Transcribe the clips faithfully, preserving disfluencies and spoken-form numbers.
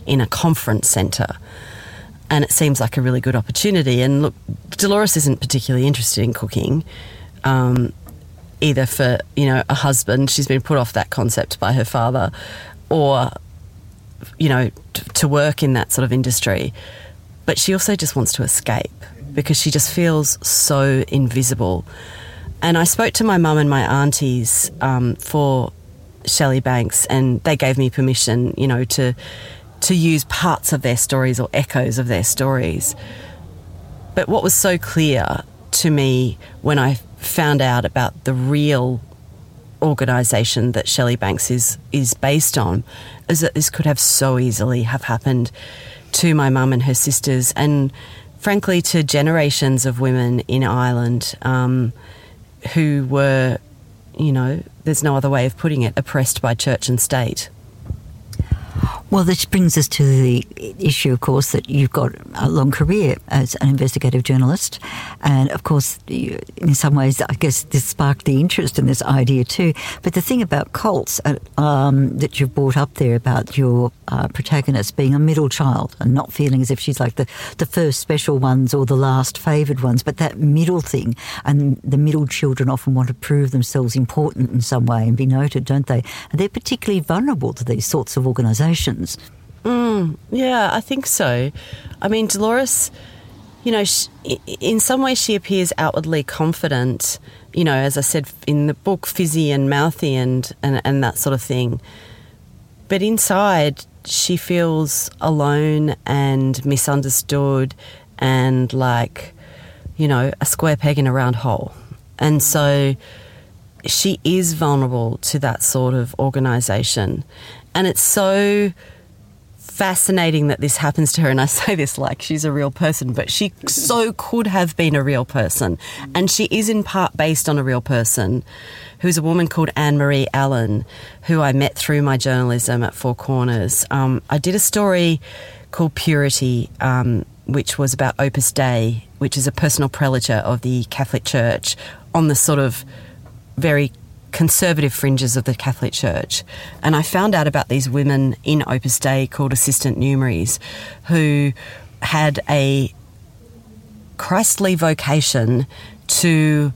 in a conference centre. And it seems like a really good opportunity. And look, Dolores isn't particularly interested in cooking, um, either for, you know, a husband. She's been put off that concept by her father, or, you know, t- to work in that sort of industry. But she also just wants to escape because she just feels so invisible. And I spoke to my mum and my aunties um, for Shelley Banks, and they gave me permission, you know, to to use parts of their stories or echoes of their stories. But what was so clear to me when I found out about the real organisation that Shelley Banks is is based on is that this could have so easily have happened to my mum and her sisters, and frankly to generations of women in Ireland um, who were, you know, there's no other way of putting it, oppressed by church and state. Well, this brings us to the issue, of course, that you've got a long career as an investigative journalist. And, of course, you, in some ways, I guess this sparked the interest in this idea too. But the thing about cults uh, um, that you've brought up there about your uh, protagonist being a middle child and not feeling as if she's like the, the first special ones or the last favoured ones, but that middle thing, and the middle children often want to prove themselves important in some way and be noted, don't they? And they're particularly vulnerable to these sorts of organisations. Mm, yeah, I think so. I mean, Dolores, you know, she, in some ways she appears outwardly confident, you know, as I said in the book, fizzy and mouthy and, and, and that sort of thing. But inside she feels alone and misunderstood and like, you know, a square peg in a round hole. And so she is vulnerable to that sort of organisation. And it's so fascinating that this happens to her, and I say this like she's a real person, but she so could have been a real person, and she is in part based on a real person who's a woman called Anne-Marie Allen, who I met through my journalism at Four Corners. Um, I did a story called Purity, um, which was about Opus Dei, which is a personal prelature of the Catholic Church on the sort of very conservative fringes of the Catholic Church. And I found out about these women in Opus Dei called assistant numeraries who had a Christly vocation to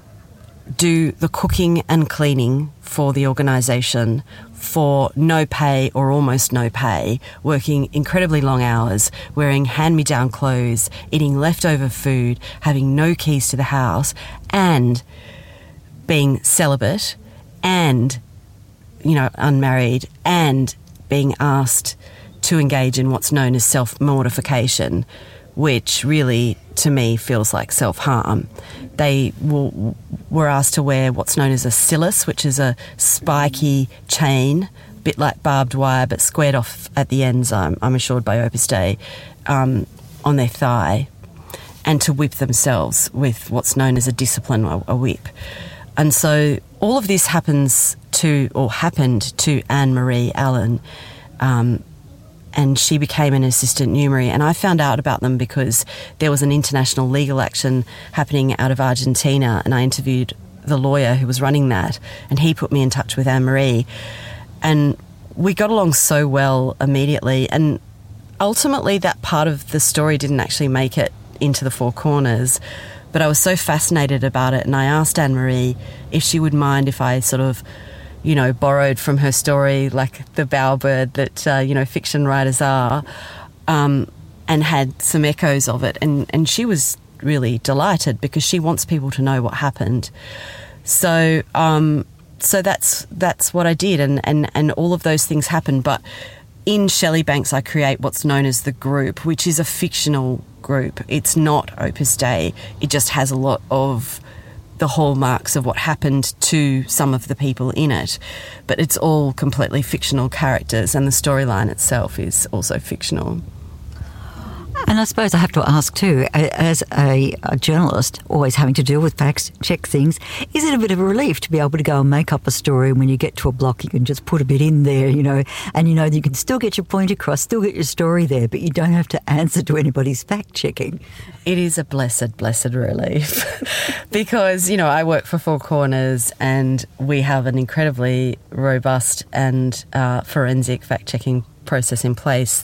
do the cooking and cleaning for the organisation for no pay or almost no pay, working incredibly long hours, wearing hand-me-down clothes, eating leftover food, having no keys to the house, and being celibate and, you know, unmarried, and being asked to engage in what's known as self-mortification, which really, to me, feels like self-harm. They will, were asked to wear what's known as a cilice, which is a spiky chain, a bit like barbed wire, but squared off at the ends, I'm, I'm assured by Opus Dei, um, on their thigh, and to whip themselves with what's known as a discipline, a, a whip. And so all of this happens to, or happened to Anne-Marie Allen, um, and she became an assistant numerary. And I found out about them because there was an international legal action happening out of Argentina, and I interviewed the lawyer who was running that, and he put me in touch with Anne-Marie. And we got along so well immediately. And ultimately that part of the story didn't actually make it into the Four Corners, but I was so fascinated about it, and I asked Anne-Marie if she would mind if I sort of, you know, borrowed from her story like the bowerbird that, uh, you know, fiction writers are, um, and had some echoes of it. And, and she was really delighted because she wants people to know what happened. So um, so that's that's what I did, and, and, and all of those things happened. But in Shelley Banks, I create what's known as the group, which is a fictional group. It's not Opus Dei. It just has a lot of the hallmarks of what happened to some of the people in it. But it's all completely fictional characters, and the storyline itself is also fictional. And I suppose I have to ask too, as a, a journalist, always having to deal with facts, check things, is it a bit of a relief to be able to go and make up a story, and when you get to a block you can just put a bit in there, you know, and you know you can still get your point across, still get your story there, but you don't have to answer to anybody's fact-checking? It is a blessed, blessed relief because, you know, I work for Four Corners and we have an incredibly robust and uh, forensic fact-checking process in place